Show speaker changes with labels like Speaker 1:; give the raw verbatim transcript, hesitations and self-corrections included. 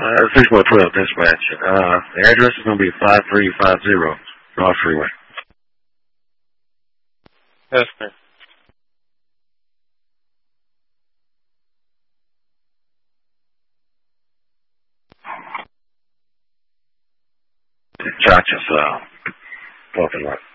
Speaker 1: Uh, six one twelve dispatch. Uh, the address is going to be five three five zero North Freeway.
Speaker 2: Yes, sir.
Speaker 1: Chacha's uh, parking lot.